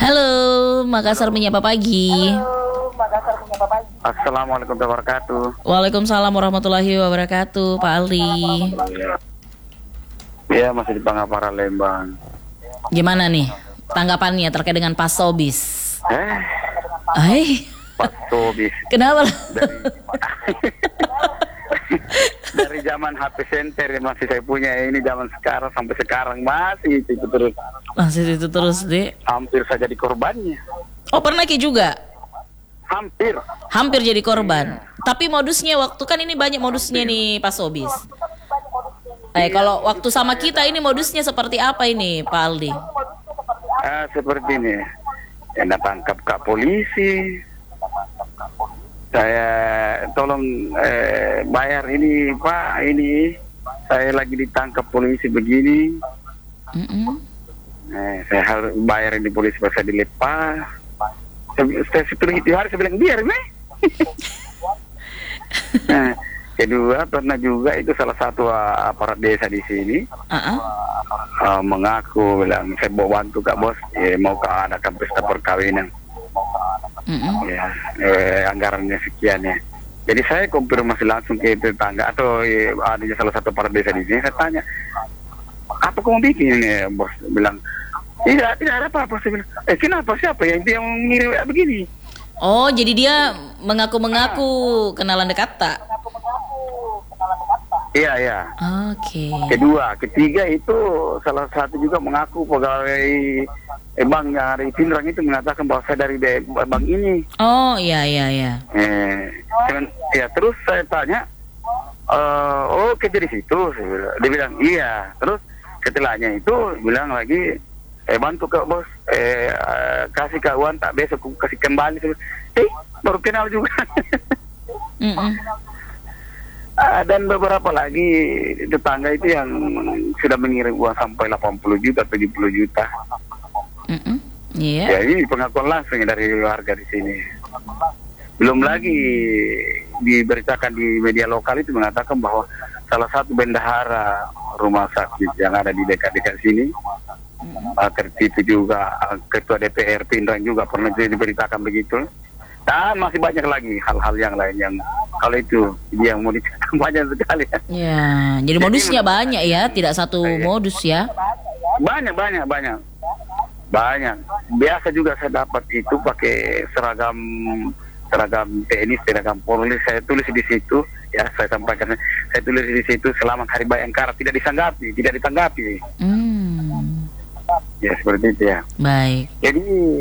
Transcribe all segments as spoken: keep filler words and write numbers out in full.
Halo, Makassar menyapa pagi. Assalamualaikum warahmatullahi wabarakatuh. Waalaikumsalam warahmatullahi wabarakatuh, Pak Aldi. Ya, masih di Pangapara, Lembang. Gimana nih tanggapannya terkait dengan Pasobis? Eh, Eh, Pak Sobis. kenapa? Dari, dari zaman H P Center yang masih saya punya, ini zaman sekarang sampai sekarang masih itu terus. Masih itu terus deh. Hampir saja di korbannya. Oh, pernah Ki juga? Hampir. Hampir jadi korban. Tapi modusnya waktu kan ini banyak modusnya nih Pasobis. Eh, kalau waktu sama kita ini modusnya seperti apa ini, Pak Aldi? Ah, seperti ini. Yang tangkap Kak polisi. Saya tolong eh, bayar ini Pak, ini saya lagi ditangkap polisi begini. Mm-mm. Eh, saya harus bayar ini polisi pas saya dilepas. Saya, saya setelah itu hari saya bilang biar nih. Nah, kedua pernah juga itu salah satu uh, aparat desa di sini Uh-uh. uh, mengaku bilang saya bawa bantu Kak Bos, eh, mau ke adakan pesta perkawinan. Mm-mm. Ya, eh, anggarannya sekian ya. Jadi saya konfirmasi langsung ke tetangga atau eh, adanya salah satu aparat desa di sini. Saya tanya, apa kamu bikin ini Bos? Bilang, tidak, tidak ada apa-apa. Saya bilang, eh kenapa, siapa yang dia mengirim ya, begini? Oh, jadi dia mengaku-mengaku kenalan dekat tak? Iya, iya. Oke. Kedua, ketiga itu salah satu juga mengaku pegawai eh, bank yang ada di Pindrang itu mengatakan bahwa saya dari de- bank ini. Oh, iya iya iya. Eh, cuman, ya terus saya tanya, eh, oh kerja di situ? Saya bilang. Dia bilang iya. Terus setelahnya itu bilang lagi, eh bantu Kak Bos, eh, eh kasih Kak uang tak besok aku kasih kembali. Saya bilang, eh baru kenal juga. Mm-mm. Ah, dan beberapa lagi tetangga itu yang sudah mengirim uang sampai delapan puluh juta, tujuh puluh juta. Mm-mm. Iya. Ya ini pengakuan langsung dari warga di sini. Belum lagi diberitakan di media lokal itu mengatakan bahwa salah satu bendahara rumah sakit yang ada di dekat-dekat sini uh, tertipu juga, uh, ketua D P R Pindrang juga pernah diberitakan begitu. Dan masih banyak lagi hal-hal yang lain yang kalau itu dia mau diceritakan banyak sekali. Ya, jadi modusnya banyak ya, tidak satu modus ya. Banyak, banyak, banyak. Banyak. Biasa juga saya dapat itu pakai seragam seragam T N I, seragam Polri. Saya tulis di situ, ya saya sampaikan. Saya tulis di situ selamat Hari Bayangkara, tidak disanggapi, tidak ditanggapi. Hmm. Ya seperti itu ya. Baik. Jadi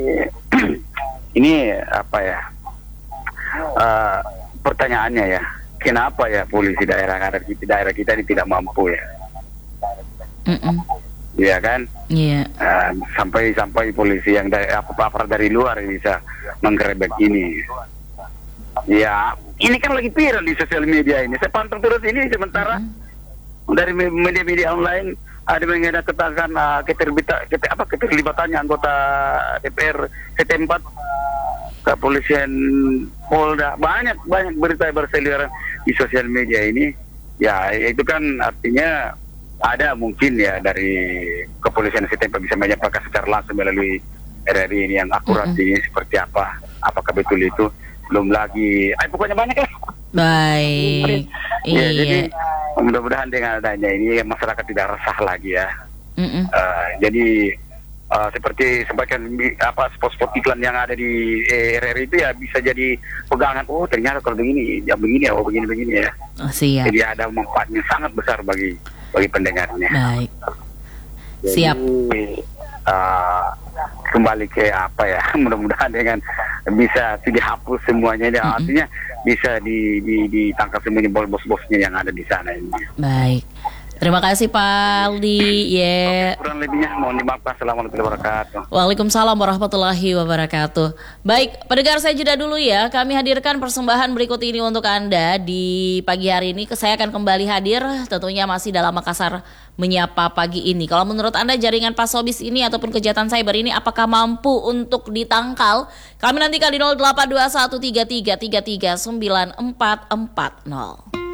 ini apa ya? Uh, pertanyaannya ya, kenapa ya polisi daerah daerah kita daerah kita ini tidak mampu ya? Mm-mm. Iya kan? Iya. Uh, sampai sampai polisi yang dari apa aparat dari luar bisa menggerebek ini. Ya, ini kan lagi viral di sosial media ini. Saya pantau terus ini sementara mm-hmm. dari media-media online ada yang katakan uh, keterlibatan keter, apa keterlibatannya anggota D P R setempat, kepolisian Polda, banyak banyak berita berseliweran di sosial media ini. Ya itu kan artinya ada mungkin ya dari kepolisian setempat bisa menyampaikan secara langsung melalui R R I ini yang akurat mm-hmm. ini seperti apa, apakah betul itu. Belum lagi, ay, pokoknya banyak ya. Baik. Ya, Iya. jadi mudah-mudahan dengan adanya ini masyarakat tidak resah lagi ya. Mm-mm. Uh, jadi uh, seperti sampaikan apa spot-spot iklan yang ada di R R I itu ya bisa jadi pegangan. Oh ternyata kalau begini, ya begini, oh begini-begini ya. Oh, siap. Jadi ada manfaatnya sangat besar bagi bagi pendengarnya. Baik. Jadi, Siap. Uh, kembali ke apa ya, mudah-mudahan dengan bisa dihapus semuanya, ya, Mm-mm. artinya bisa di, di, ditangkap semuanya bos-bosnya yang ada di sana ini. Baik. Terima kasih Pak Aldi. Ya. Kurang lebihnya mohon dimaafkan. Assalamualaikum warahmatullahi wabarakatuh. Waalaikumsalam warahmatullahi wabarakatuh. Baik, pendengar saya jeda dulu ya. Kami hadirkan persembahan berikut ini untuk Anda di pagi hari ini. Saya akan kembali hadir tentunya masih dalam Makassar Menyapa pagi ini. Kalau menurut Anda jaringan Pasobis ini ataupun kejahatan cyber ini apakah mampu untuk ditangkal? Kami nantikan di nol delapan dua satu tiga tiga tiga tiga sembilan empat empat nol.